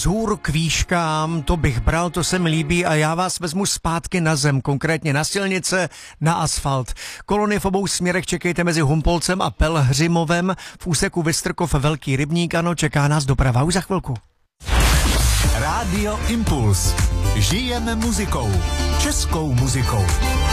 Vzhůru k výškám, to bych bral, to se mi líbí a já vás vezmu zpátky na zem, konkrétně na silnice, na asfalt. Kolony v obou směrech čekejte mezi Humpolcem a Pelhřimovem, v úseku Vystrkov Velký Rybník, ano, čeká nás doprava už za chvilku. Rádio Impuls. Žijeme muzikou. Českou muzikou.